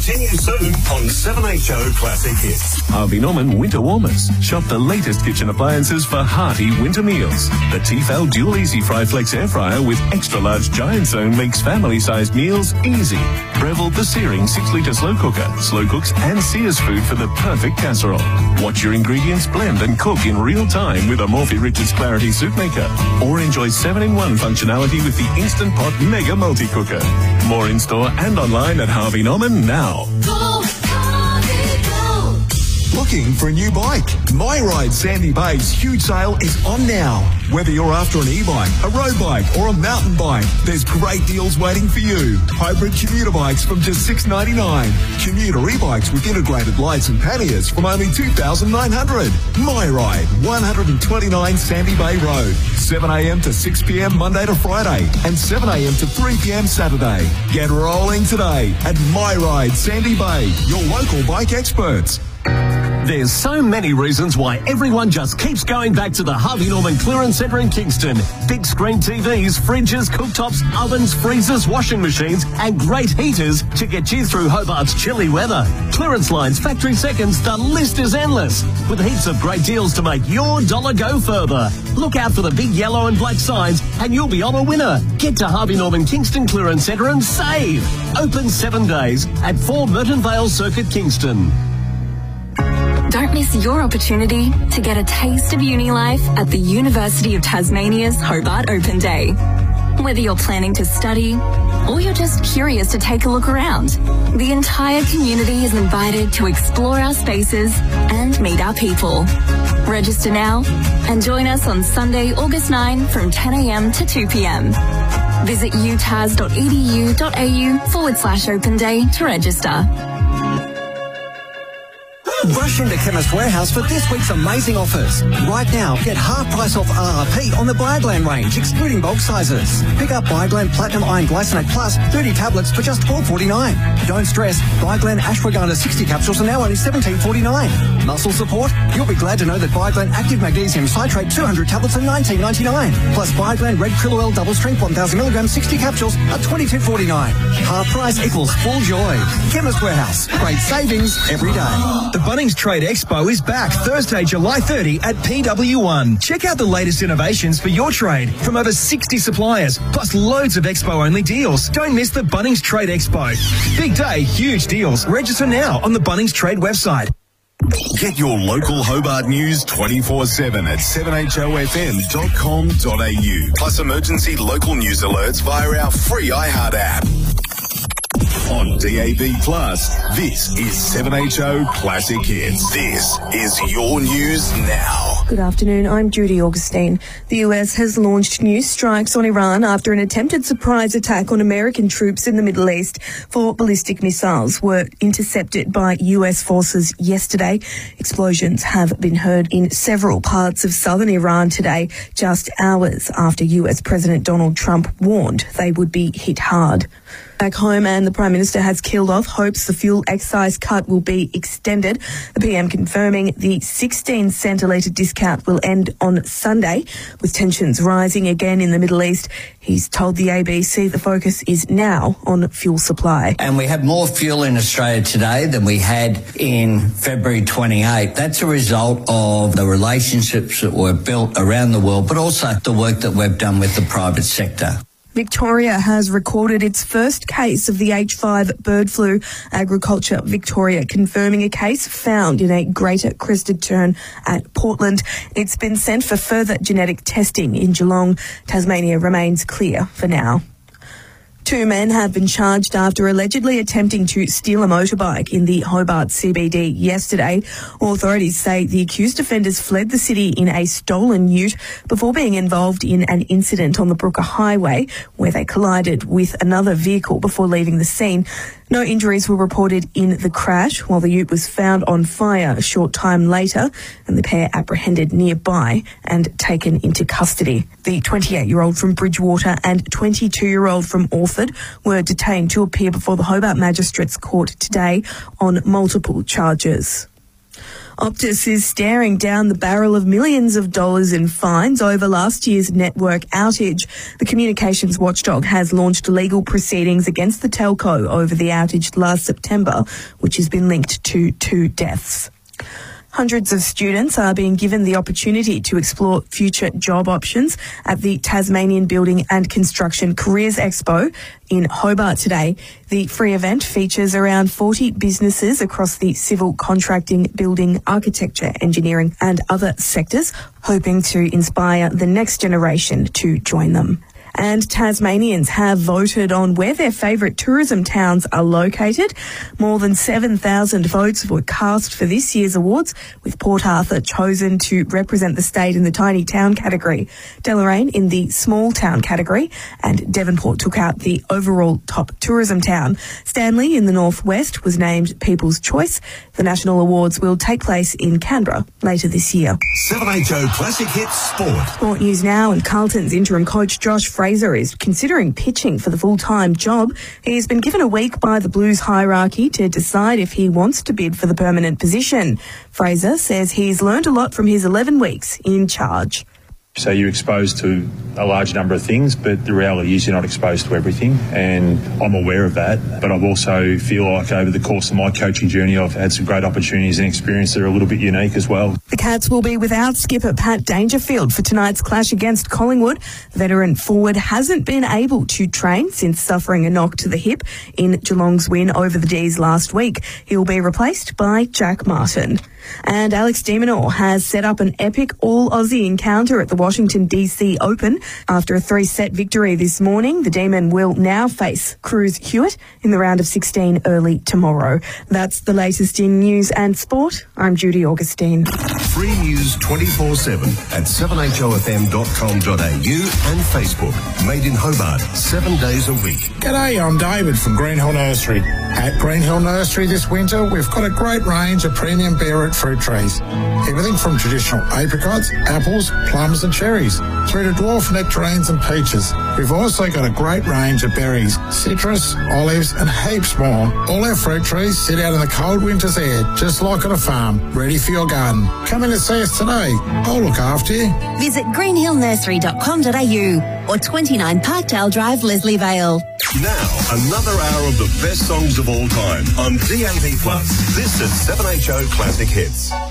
Continues soon on 7HO Classic Hits. Harvey Norman Winter Warmers. Shop the latest kitchen appliances for hearty winter meals. The Tefal Dual Easy Fry Flex Air Fryer with extra large giant zone makes family-sized meals easy. Breville the Searing 6-litre slow cooker. Slow cooks and sears food for the perfect casserole. Watch your ingredients blend and cook in real time with a Morphy Richards Clarity Soup Maker. Or enjoy 7-in-1 functionality with the Instant Pot Mega Multi-Cooker. More in-store and online at Harvey Norman now. Looking for a new bike? My Ride Sandy Bay's huge sale is on now. Whether you're after an e-bike, a road bike or a mountain bike, there's great deals waiting for you. Hybrid commuter bikes from just $699. Commuter e-bikes with integrated lights and panniers from only $2,900. My Ride, 129 Sandy Bay Road. 7am to 6pm Monday to Friday and 7am to 3pm Saturday. Get rolling today at My Ride Sandy Bay, your local bike experts. There's so many reasons why everyone just keeps going back to the Harvey Norman Clearance Centre in Kingston. Big screen TVs, fridges, cooktops, ovens, freezers, washing machines and great heaters to get you through Hobart's chilly weather. Clearance lines, factory seconds, the list is endless. With heaps of great deals to make your dollar go further. Look out for the big yellow and black signs and you'll be on a winner. Get to Harvey Norman Kingston Clearance Centre and save. Open 7 days at 4 Merton Vale Circuit, Kingston. Don't miss your opportunity to get a taste of uni life at the University of Tasmania's Hobart Open Day. Whether you're planning to study or you're just curious to take a look around, the entire community is invited to explore our spaces and meet our people. Register now and join us on Sunday, August 9 from 10am to 2pm. Visit utas.edu.au/open day to register. Rush into Chemist Warehouse for this week's amazing offers. Right now, get half price off RRP on the Bioglan range, excluding bulk sizes. Pick up Bioglan Platinum Iron Glycinate Plus 30 tablets for just $12.49. Don't stress, Bioglan Ashwagandha 60 capsules are now only $17.49. Muscle support? You'll be glad to know that Bioglan Active Magnesium Citrate 200 tablets are $19.99. Plus Bioglan Red Krill Oil Double Strength 1000 milligrams 60 capsules are $22.49. Half price equals full joy. Chemist Warehouse. Great savings every day. The Bunnings Trade Expo is back Thursday, July 30 at PW1. Check out the latest innovations for your trade from over 60 suppliers, plus loads of Expo-only deals. Don't miss the Bunnings Trade Expo. Big day, huge deals. Register now on the Bunnings Trade website. Get your local Hobart news 24/7 at 7HOFM.com.au. Plus emergency local news alerts via our free iHeart app. On DAB+, this is 7HO Classic Hits. This is your news now. Good afternoon, I'm Judy Augustine. The US has launched new strikes on Iran after an attempted surprise attack on American troops in the Middle East. 4 ballistic missiles were intercepted by US forces yesterday. Explosions have been heard in several parts of southern Iran today, just hours after US President Donald Trump warned they would be hit hard. Back home, and the Prime Minister has killed off hopes the fuel excise cut will be extended. The PM confirming the 16-cent a litre discount will end on Sunday. With tensions rising again in the Middle East, he's told the ABC the focus is now on fuel supply. And we have more fuel in Australia today than we had in February 28. That's a result of the relationships that were built around the world, but also the work that we've done with the private sector. Victoria has recorded its first case of the H5 bird flu. Agriculture Victoria confirming a case found in a greater crested tern at Portland. It's been sent for further genetic testing in Geelong. Tasmania remains clear for now. 2 men have been charged after allegedly attempting to steal a motorbike in the Hobart CBD yesterday. Authorities say the accused offenders fled the city in a stolen ute before being involved in an incident on the Brooker Highway where they collided with another vehicle before leaving the scene. No injuries were reported in the crash, while the ute was found on fire a short time later and the pair apprehended nearby and taken into custody. The 28-year-old from Bridgewater and 22-year-old from Orford were detained to appear before the Hobart Magistrates Court today on multiple charges. Optus is staring down the barrel of millions of dollars in fines over last year's network outage. The communications watchdog has launched legal proceedings against the telco over the outage last September, which has been linked to 2 deaths. Hundreds of students are being given the opportunity to explore future job options at the Tasmanian Building and Construction Careers Expo in Hobart today. The free event features around 40 businesses across the civil contracting, building, architecture, engineering and other sectors, hoping to inspire the next generation to join them. And Tasmanians have voted on where their favourite tourism towns are located. More than 7,000 votes were cast for this year's awards, with Port Arthur chosen to represent the state in the tiny town category, Deloraine in the small town category, and Devonport took out the overall top tourism town. Stanley in the northwest was named People's Choice. The national awards will take place in Canberra later this year. 7HO Classic Hits Sport. Sport news now, and Carlton's interim coach Josh Fraser is considering pitching for the full-time job. He's been given a week by the Blues hierarchy to decide if he wants to bid for the permanent position. Fraser says he's learned a lot from his 11 weeks in charge. So you're exposed to a large number of things, but the reality is you're not exposed to everything, and I'm aware of that. But I also feel like over the course of my coaching journey, I've had some great opportunities and experience that are a little bit unique as well. The Cats will be without skipper Pat Dangerfield for tonight's clash against Collingwood. The veteran forward hasn't been able to train since suffering a knock to the hip in Geelong's win over the D's last week. He'll be replaced by Jack Martin. And Alex de Minaur has set up an epic all-Aussie encounter at the Washington DC Open. After a 3-set victory this morning, the Demon will now face Cruz Hewitt in the round of 16 early tomorrow. That's the latest in news and sport. I'm Judy Augustine. Free news 24/7 at 7hofm.com.au and Facebook. Made in Hobart, 7 days a week. G'day, I'm David from Greenhill Nursery. At Greenhill Nursery this winter, we've got a great range of premium beetroot fruit trees. Everything from traditional apricots, apples, plums and cherries, through to dwarf nectarines and peaches. We've also got a great range of berries, citrus, olives and heaps more. All our fruit trees sit out in the cold winter's air, just like on a farm, ready for your garden. Come in and see us today. I'll look after you. Visit greenhillnursery.com.au or 29 Parkdale Drive, Leslievale. Now, another hour of the best songs of all time on DAB+. This is 7HO Classic Hits.